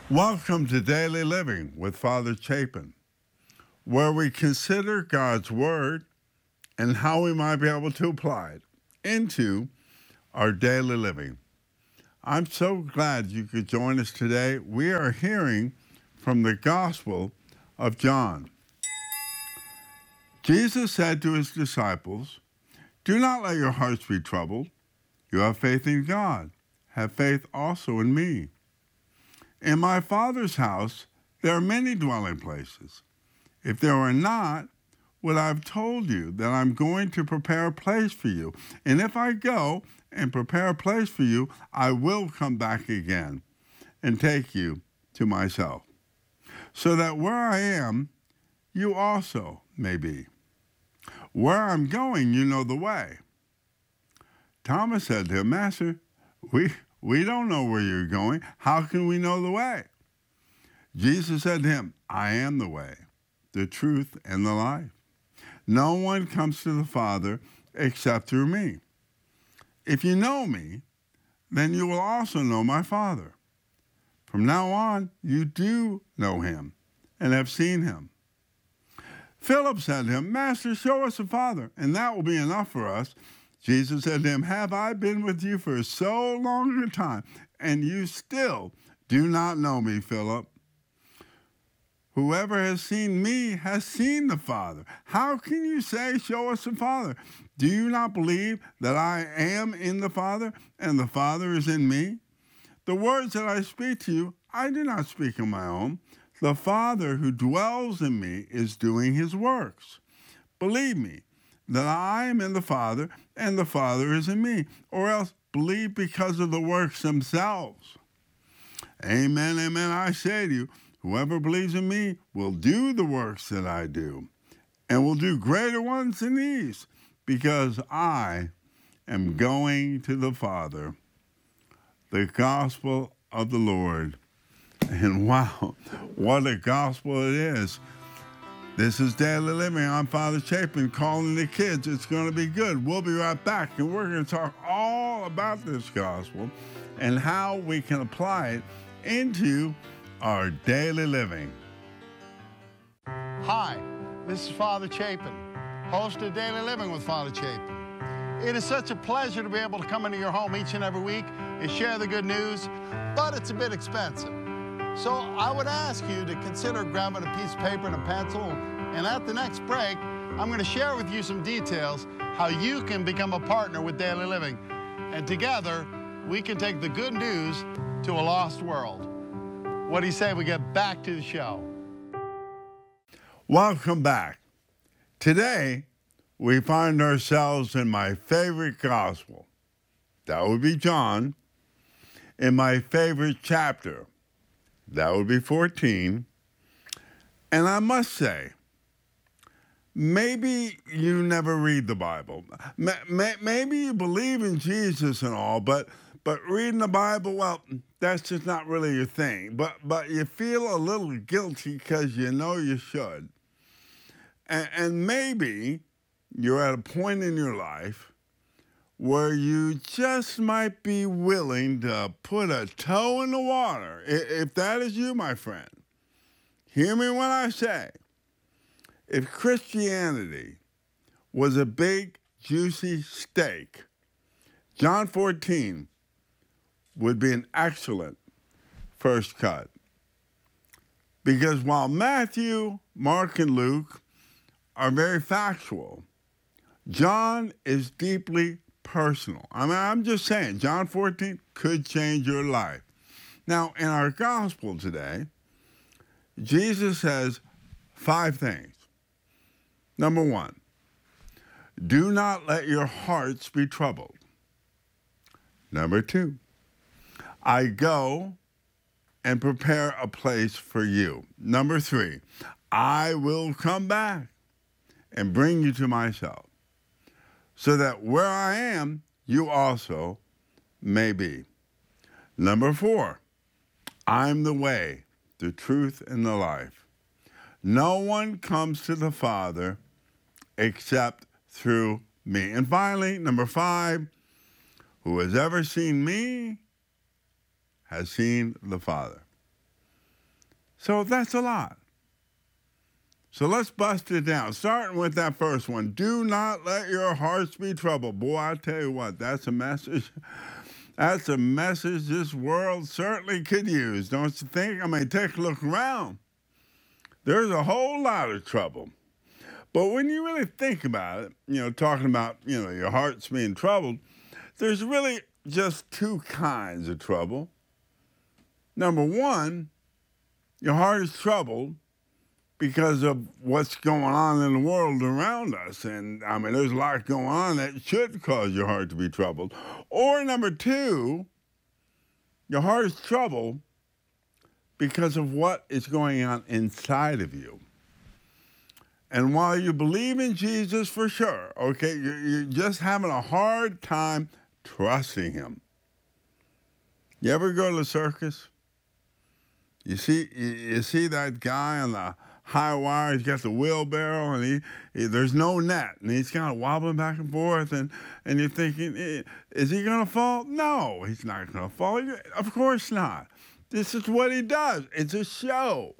Welcome to Daily Living with Father Chapin, where we consider God's Word and how we might be able to apply it into our daily living. I'm so glad you could join us today. We are hearing from the Gospel of John. Jesus said to his disciples, "Do not let your hearts be troubled. You have faith in God. Have faith also in me. In my Father's house there are many dwelling places. If there were not, would I have told you that I'm going to prepare a place for you? And if I go and prepare a place for you, I will come back again and take you to myself, so that where I am, you also may be. Where I'm going, you know the way." Thomas said to him, "Master, we don't know where you're going. How can we know the way?" Jesus said to him, "I am the way, the truth, and the life. No one comes to the Father except through me. If you know me, then you will also know my Father. From now on, you do know him and have seen him." Philip said to him, "Master, show us the Father, and that will be enough for us." Jesus said to him, "Have I been with you for so long a time, and you still do not know me, Philip? Whoever has seen me has seen the Father. How can you say, 'Show us the Father'? Do you not believe that I am in the Father and the Father is in me? The words that I speak to you, I do not speak on my own. The Father who dwells in me is doing his works. Believe me that I am in the Father and the Father is in me, or else believe because of the works themselves. Amen, amen, I say to you, whoever believes in me will do the works that I do, and will do greater ones than these, because I am going to the Father." The gospel of the Lord. And wow, what a gospel it is. This is Daily Living. I'm Father Chapin calling the kids. It's going to be good. We'll be right back, and we're going to talk all about this gospel and how we can apply it into our daily living. Hi, this is Father Chapin, host of Daily Living with Father Chapin. It is such a pleasure to be able to come into your home each and every week and share the good news, but it's a bit expensive. So I would ask you to consider grabbing a piece of paper and a pencil, and at the next break, I'm going to share with you some details how you can become a partner with Daily Living. And together, we can take the good news to a lost world. What do you say we get back to the show? Welcome back. Today, we find ourselves in my favorite gospel. That would be John. In my favorite chapter. That would be 14. And I must say, maybe you never read the Bible. Maybe you believe in Jesus and all, but reading the Bible, well, that's just not really your thing. But you feel a little guilty because you know you should. And maybe you're at a point in your life where you just might be willing to put a toe in the water. If that is you, my friend, hear me when I say, if Christianity was a big, juicy steak, John 14 would be an excellent first cut. Because while Matthew, Mark, and Luke are very factual, John is deeply personal. I'm just saying, John 14 could change your life. Now, in our gospel today, Jesus says 5 things. Number 1, do not let your hearts be troubled. Number 2, I go and prepare a place for you. Number 3, I will come back and bring you to myself, so that where I am, you also may be. Number 4, I'm the way, the truth, and the life. No one comes to the Father except through me. And finally, number 5, who has ever seen me has seen the Father. So that's a lot. So let's bust it down, starting with that first one. Do not let your hearts be troubled. Boy, I tell you what, that's a message. That's a message this world certainly could use, don't you think? I mean, take a look around. There's a whole lot of trouble. But when you really think about it, talking about, your heart's being troubled, there's really just two kinds of trouble. Number one, your heart is troubled because of what's going on in the world around us. And, I mean, there's a lot going on that should cause your heart to be troubled. Or number two, your heart is troubled because of what is going on inside of you. And while you believe in Jesus for sure, okay, you're just having a hard time trusting him. You ever go to the circus? You see that guy on the high wire, he's got the wheelbarrow, and he there's no net, and he's kind of wobbling back and forth, and you're thinking, is he going to fall? No, he's not going to fall. Of course not. This is what he does. It's a show.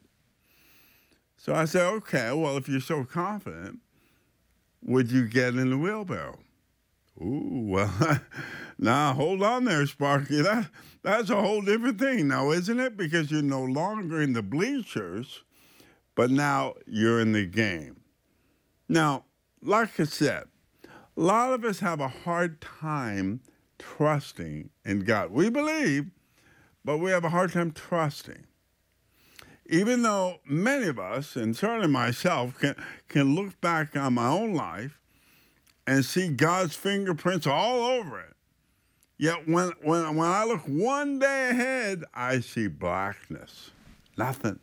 So I said, okay, well, if you're so confident, would you get in the wheelbarrow? Ooh, well, now hold on there, Sparky. That's a whole different thing now, isn't it? Because you're no longer in the bleachers, but now you're in the game. Now, like I said, a lot of us have a hard time trusting in God. We believe, but we have a hard time trusting. Even though many of us, and certainly myself, can look back on my own life and see God's fingerprints all over it. Yet when I look one day ahead, I see blackness. Nothing.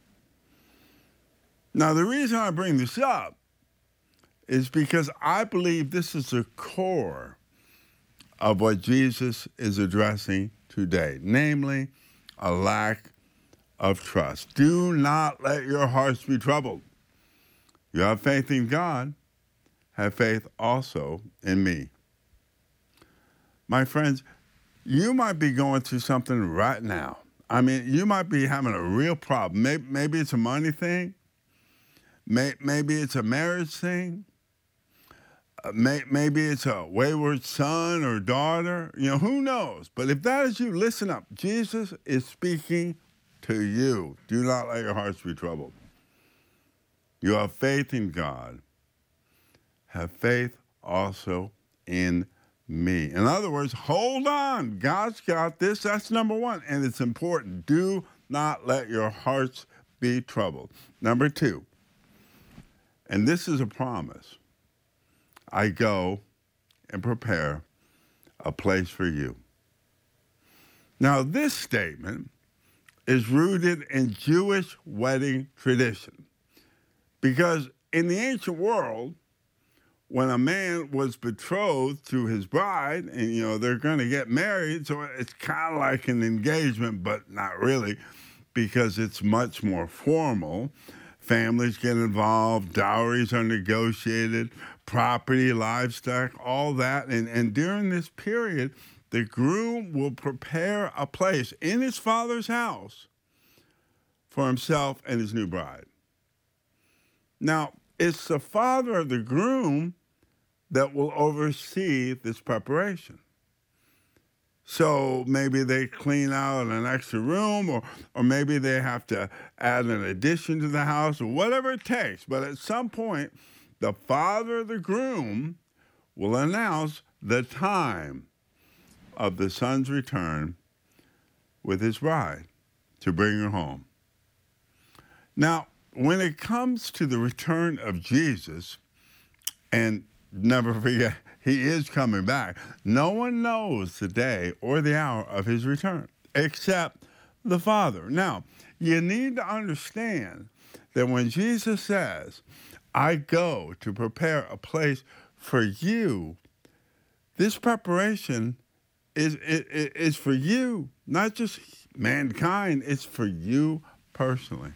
Now, the reason I bring this up is because I believe this is the core of what Jesus is addressing today, namely a lack of trust. Do not let your hearts be troubled. You have faith in God, have faith also in me. My friends, you might be going through something right now. I mean, you might be having a real problem. Maybe it's a money thing. Maybe it's a marriage thing. Maybe it's a wayward son or daughter. Who knows? But if that is you, listen up. Jesus is speaking to you. Do not let your hearts be troubled. You have faith in God. Have faith also in me. In other words, hold on. God's got this. That's number one. And it's important. Do not let your hearts be troubled. Number two, and this is a promise, I go and prepare a place for you. Now, this statement is rooted in Jewish wedding tradition. Because in the ancient world, when a man was betrothed to his bride, and they're going to get married, so it's kind of like an engagement, but not really, because it's much more formal. Families get involved, dowries are negotiated, property, livestock, all that. And during this period, the groom will prepare a place in his father's house for himself and his new bride. Now, it's the father of the groom that will oversee this preparation. So maybe they clean out an extra room, or maybe they have to add an addition to the house, or whatever it takes. But at some point, the father of the groom will announce the time of the son's return with his bride to bring her home. Now, when it comes to the return of Jesus, and never forget, he is coming back, no one knows the day or the hour of his return except the Father. Now, you need to understand that when Jesus says, I go to prepare a place for you, this preparation is for you, not just mankind, it's for you personally.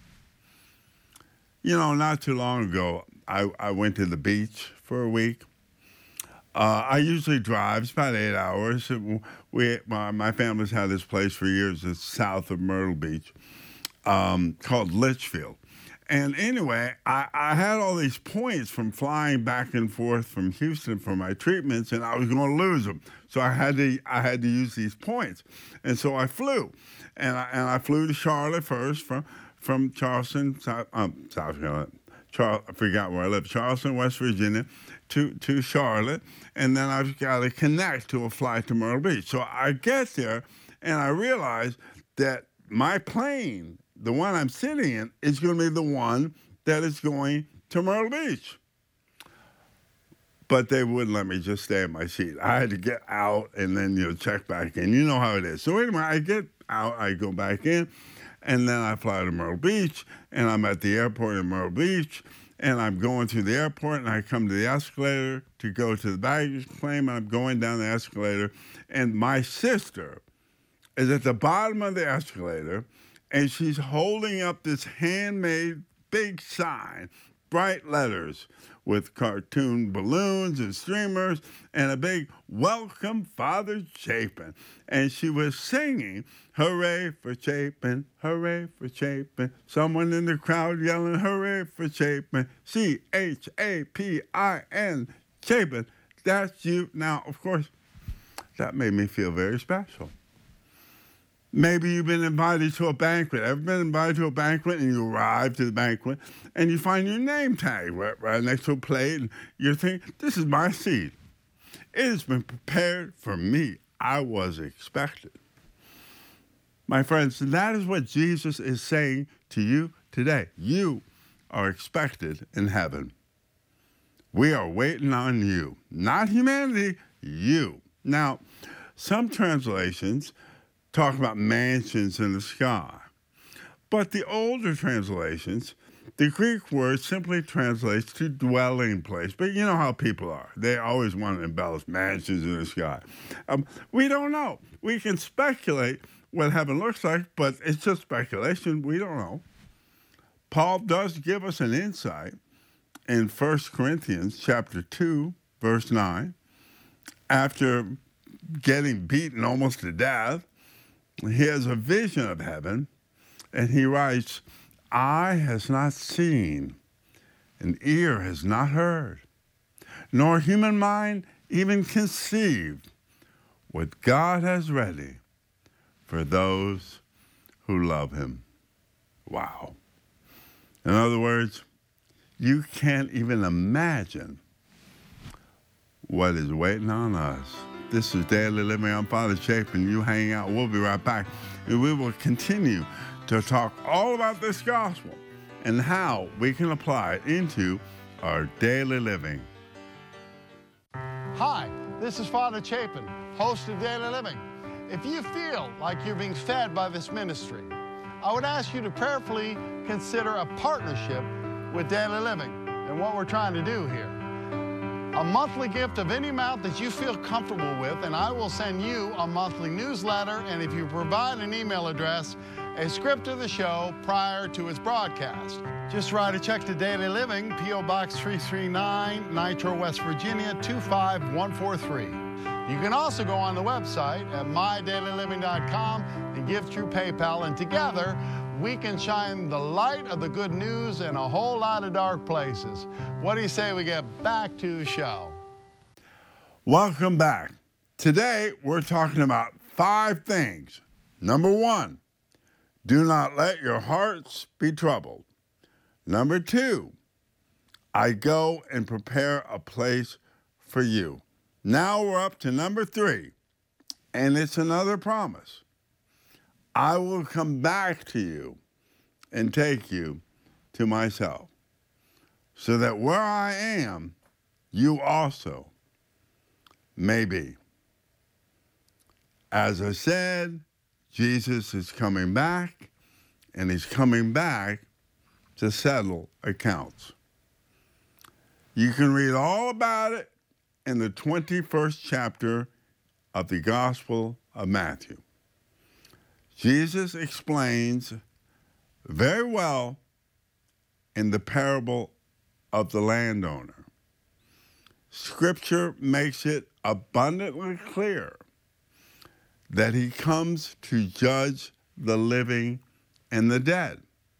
Not too long ago, I went to the beach for a week. I usually drive. It's about 8 hours. My family's had this place for years. It's south of Myrtle Beach. called Litchfield. And anyway, I had all these points from flying back and forth from Houston for my treatments, and I was going to lose them. So I had to use these points, and so I flew, and I flew to Charlotte first from Charleston, South Carolina. I forgot where I live, Charleston, West Virginia, to Charlotte, and then I've got to connect to a flight to Myrtle Beach. So I get there, and I realize that my plane, the one I'm sitting in, is going to be the one that is going to Myrtle Beach. But they wouldn't let me just stay in my seat. I had to get out and then, check back in. You know how it is. So anyway, I get out, I go back in, and then I fly to Myrtle Beach, and I'm at the airport in Myrtle Beach, and I'm going through the airport, and I come to the escalator to go to the baggage claim, and I'm going down the escalator, and my sister is at the bottom of the escalator, and she's holding up this handmade big sign, bright letters with cartoon balloons and streamers, and a big "Welcome, Father Chapin." And she was singing, "Hooray for Chapin, hooray for Chapin." Someone in the crowd yelling, "Hooray for Chapin, Chapin, Chapin." That's you. Now, of course, that made me feel very special. Maybe you've been invited to a banquet. Ever been invited to a banquet and you arrive to the banquet and you find your name tag right next to a plate and you're thinking, this is my seat. It has been prepared for me. I was expected. My friends, that is what Jesus is saying to you today. You are expected in heaven. We are waiting on you. Not humanity, you. Now, some translations talk about mansions in the sky. But the older translations, the Greek word simply translates to dwelling place. But you know how people are. They always want to embellish mansions in the sky. We don't know. We can speculate what heaven looks like, but it's just speculation. We don't know. Paul does give us an insight in 1 Corinthians chapter 2, verse 9. After getting beaten almost to death, he has a vision of heaven, and he writes, "Eye has not seen, and ear has not heard, nor human mind even conceived what God has ready for those who love him." Wow. In other words, you can't even imagine what is waiting on us. This is Daily Living. I'm Father Chapin. You hang out. We'll be right back. And we will continue to talk all about this gospel and how we can apply it into our daily living. Hi, this is Father Chapin, host of Daily Living. If you feel like you're being fed by this ministry, I would ask you to prayerfully consider a partnership with Daily Living and what we're trying to do here. A monthly gift of any amount that you feel comfortable with, and I will send you a monthly newsletter, and if you provide an email address, a script of the show prior to its broadcast. Just write a check to Daily Living, P.O. Box 339, Nitro, West Virginia, 25143. You can also go on the website at mydailyliving.com and give through PayPal, and together we can shine the light of the good news in a whole lot of dark places. What do you say we get back to the show? Welcome back. Today, we're talking about 5 things. Number 1, do not let your hearts be troubled. Number 2, I go and prepare a place for you. Now we're up to number 3, and it's another promise. I will come back to you and take you to myself, so that where I am, you also may be. As I said, Jesus is coming back, and he's coming back to settle accounts. You can read all about it in the 21st chapter of the Gospel of Matthew. Jesus explains very well in the parable of the landowner. Scripture makes it abundantly clear that he comes to judge the living and the dead.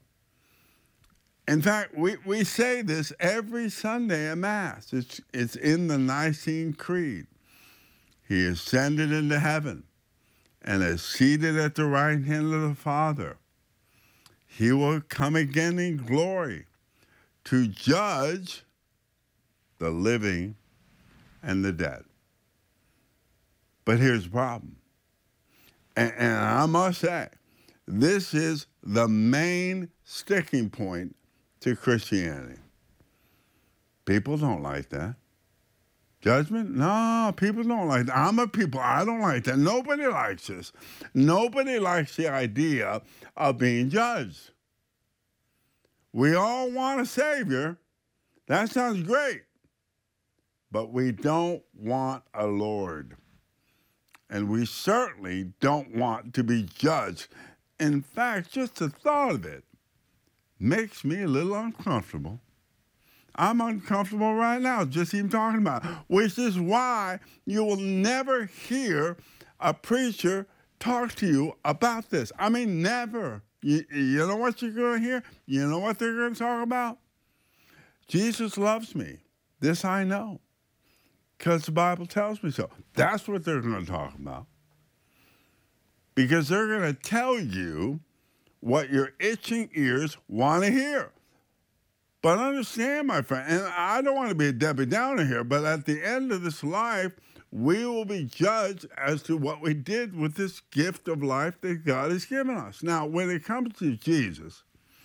In fact, we say this every Sunday at Mass. It's in the Nicene Creed. He ascended into heaven and is seated at the right hand of the Father. He will come again in glory to judge the living and the dead. But here's the problem. And I must say, this is the main sticking point to Christianity. People don't like that. Judgment? No, people don't like that. I'm a people. I don't like that. Nobody likes this. Nobody likes the idea of being judged. We all want a savior. That sounds great. But we don't want a Lord. And we certainly don't want to be judged. In fact, just the thought of it makes me a little uncomfortable. I'm uncomfortable right now, just even talking about it, which is why you will never hear a preacher talk to you about this. I mean, never. You know what you're going to hear? You know what they're going to talk about? Jesus loves me. This I know, because the Bible tells me so. That's what they're going to talk about. Because they're going to tell you what your itching ears want to hear. But understand, my friend, and I don't want to be a Debbie Downer here, but at the end of this life, we will be judged as to what we did with this gift of life that God has given us. Now, when it comes to Jesus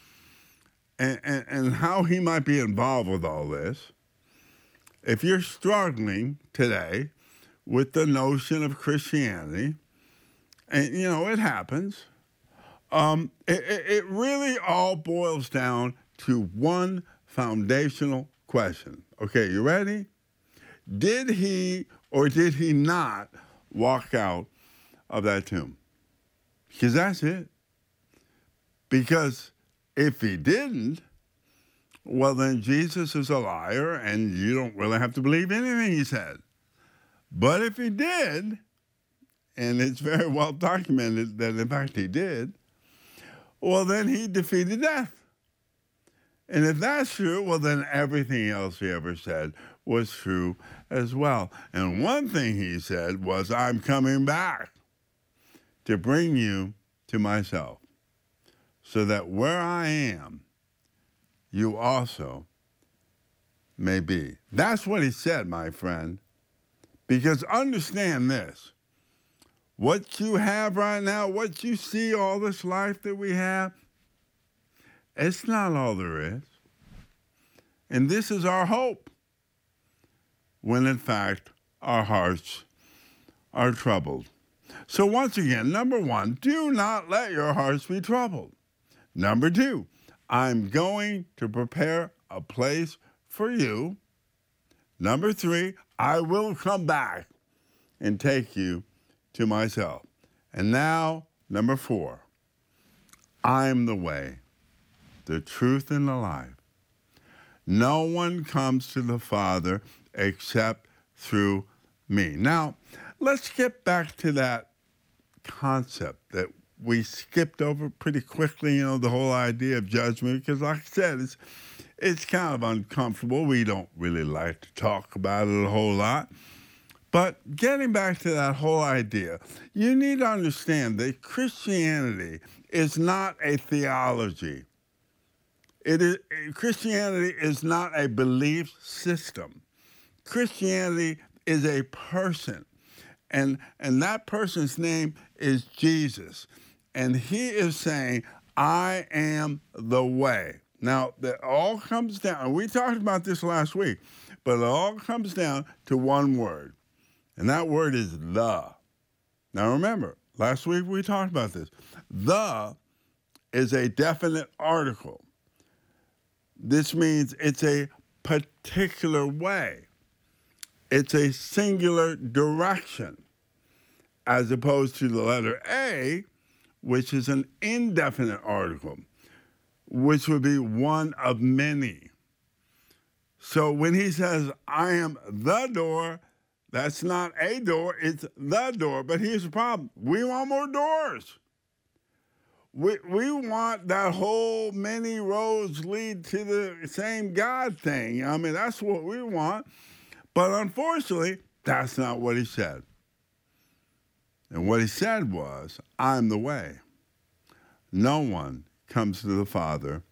and how he might be involved with all this, if you're struggling today with the notion of Christianity, and, you know, it happens, it really all boils down to one foundational question. Okay, you ready? Did he or did he not walk out of that tomb? Because that's it. Because if he didn't, well, then Jesus is a liar and you don't really have to believe anything he said. But if he did, and it's very well documented that in fact he did, well, then he defeated death. And if that's true, well, then everything else he ever said was true as well. And one thing he said was, I'm coming back to bring you to myself, so that where I am, you also may be. That's what he said, my friend. Because understand this, what you have right now, what you see, all this life that we have, it's not all there is. And this is our hope, when in fact our hearts are troubled. So once again, number one, do not let your hearts be troubled. Number two, I'm going to prepare a place for you. Number three, I will come back and take you to myself. And now, number four, I'm the way, the truth, and the life. No one comes to the Father except through me. Now, let's get back to that concept that we skipped over pretty quickly, you know, the whole idea of judgment, because like I said, it's kind of uncomfortable. We don't really like to talk about it a whole lot. But getting back to that whole idea, you need to understand that Christianity is not a theology. Christianity is not a belief system. Christianity is a person, and that person's name is Jesus. And he is saying, I am the way. Now, that all comes down, and we talked about this last week, but it all comes down to one word, and that word is the. Now remember, last week we talked about this. The is a definite article. This means it's a particular way. It's a singular direction, as opposed to the letter A, which is an indefinite article, which would be one of many. So when he says, I am the door, that's not a door, it's the door. But here's the problem. We want more doors. we want that whole many roads lead to the same God thing. I mean, that's what we want. But unfortunately, that's not what he said. And what he said was, I'm the way. No one comes to the Father